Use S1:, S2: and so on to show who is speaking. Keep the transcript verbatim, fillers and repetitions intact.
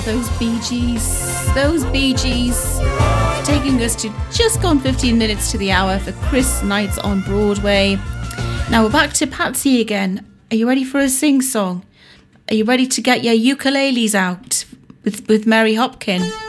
S1: those Bee Gees, those Bee Gees, taking us to just gone fifteen minutes to the hour for Chris Nights on Broadway. Now we're back to Patsy again. Are you ready for a sing-song? Are you ready to get your ukuleles out with, with Mary Hopkin?